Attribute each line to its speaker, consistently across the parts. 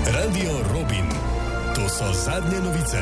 Speaker 1: Radio Robin. To so zadnje novice.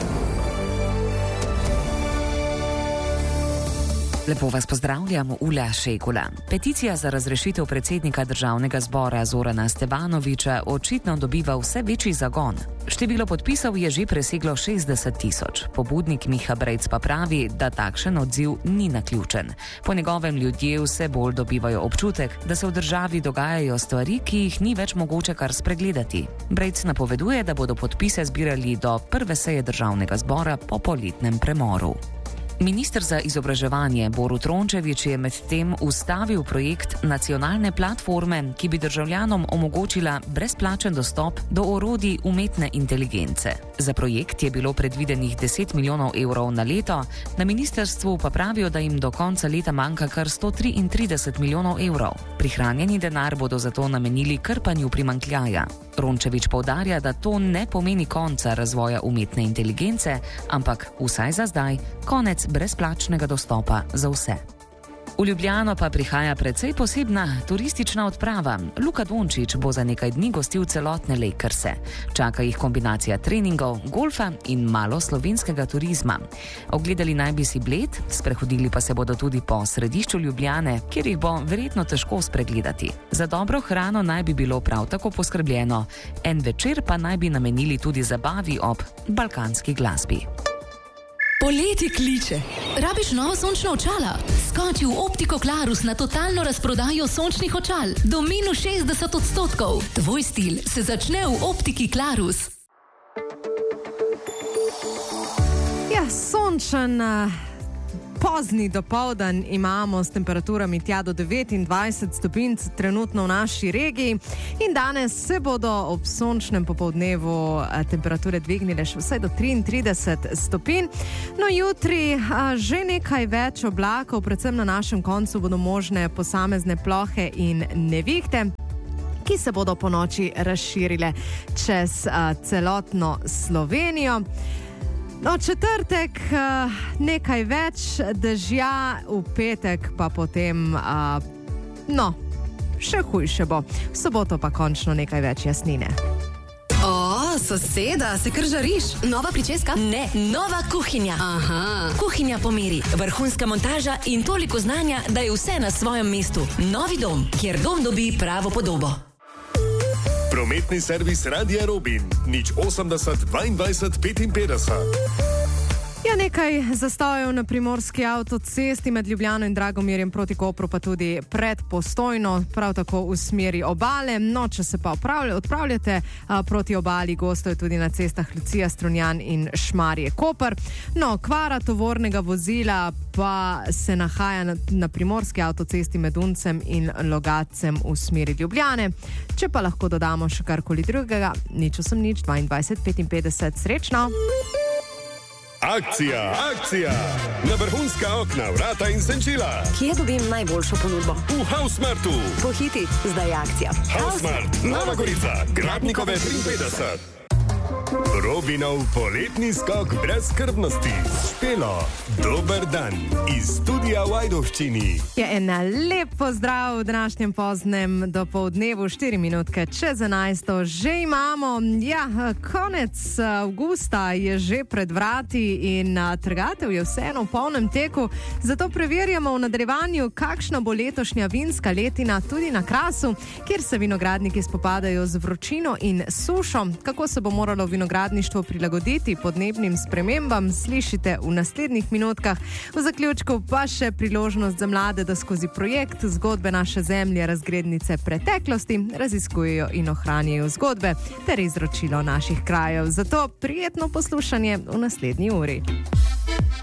Speaker 2: Lepo vas pozdravljam, Ula Šekula. Peticija za razrešitev predsednika državnega zbora Zorana Stevanovića očitno dobiva vse večji zagon. Število podpisov je že preseglo 60.000. Pobudnik Miha Brejc pa pravi, da takšen odziv ni naključen. Po njegovem ljudje vse bolj dobivajo občutek, da se v državi dogajajo stvari, ki jih ni več mogoče kar spregledati. Brejc napoveduje, da bodo podpise zbirali do prve seje državnega zbora po poletnem premoru. Minister za izobraževanje Borut Rončević je medtem ustavil projekt nacionalne platforme, ki bi državljanom omogočila brezplačen dostop do orodij umetne inteligence. Za projekt je bilo predvidenih 10 milijonov evrov na leto, na ministrstvu pa pravijo, da jim do konca leta manjka kar 133 milijonov evrov. Prihranjeni denar bodo zato namenili krpanju primanjkljaja. Rončević poudarja, da to ne pomeni konca razvoja umetne inteligence, ampak vsaj za zdaj konec brezplačnega dostopa za vse. V Ljubljano pa prihaja precej posebna turistična odprava. Luka Dončić bo za nekaj dni gostil celotne Lakerse. Čaka jih kombinacija treningov, golfa in malo slovenskega turizma. Ogledali naj bi si Bled, sprehodili pa se bodo tudi po središču Ljubljane, kjer jih bo verjetno težko spregledati. Za dobro hrano naj bi bilo prav tako poskrbljeno. En večer pa naj bi namenili tudi zabavi ob balkanski glasbi.
Speaker 3: Poletje kliče. Rabiš novo sončno očala? Skoči v Optiko Clarus na totalno razprodajo sončnih očal. Do -60%. Tvoj stil se začne v Optiki Clarus.
Speaker 4: Ja, sončen pozni dopoldan imamo s temperaturami tja do 29 stopinj trenutno v naši regiji in danes se bodo ob sončnem popoldnevu temperature dvignile še vsaj do 33 stopinj. No, jutri že nekaj več oblakov, predvsem na našem koncu bodo možne posamezne plohe in nevihte, ki se bodo po noči razširile čez celotno Slovenijo. No, četrtek nekaj več dežja, v petek pa potem, še hujše bo. V soboto pa končno nekaj več jasnine.
Speaker 3: O, soseda, se kar žariš? Nova pričeska? Ne, nova kuhinja. Aha. Kuhinja po meri, vrhunska montaža in toliko znanja, da je vse na svojem mestu. Novi dom, kjer dom dobi pravo podobo.
Speaker 1: Prometni servis Radia Robin. 080 22 55.
Speaker 4: Ja, nekaj zastojev na primorski avtocesti med Ljubljano in Dragomirjem proti Kopru, pa tudi pred Postojno, prav tako v smeri obale. No, če se pa odpravljate proti obali, gostuje tudi na cestah Lucija, Strunjan in Šmarje Koper. No, kvara tovornega vozila pa se nahaja na primorski avtocesti med Uncem in Logatcem v smeri Ljubljane. Če pa lahko dodamo še karkoli drugega, 080 22 55, srečno!
Speaker 1: Akcija! Na vrhunska okna, vrata in senčila.
Speaker 5: Kje dobim najboljšo ponudbo?
Speaker 1: V Hausmartu.
Speaker 5: Pohiti, zdaj je akcija.
Speaker 1: Hausmart, Nova Gorica, Gradnikove 53. Robinov poletni skok brez skrbnosti. Špelo, dober dan iz studia v Ajdovščini.
Speaker 4: Ja, en lep pozdrav v današnjem poznem dopoldnevu, 4 minutke čez 11. Že imamo, konec avgusta je že pred vrati in trgatev je vseeno v polnem teku, zato preverjamo v nadaljevanju, kakšna bo letošnja vinska letina tudi na Krasu, kjer se vinogradniki spopadajo z vročino in sušo. Kako se bo moralo vinogradništvo prilagoditi podnebnim spremembam, slišite v naslednjih minutkah. V zaključku pa še priložnost za mlade, da skozi projekt Zgodbe naše zemlje, razglednice preteklosti raziskujejo in ohranjajo zgodbe ter izročilo naših krajev. Zato prijetno poslušanje v naslednji uri.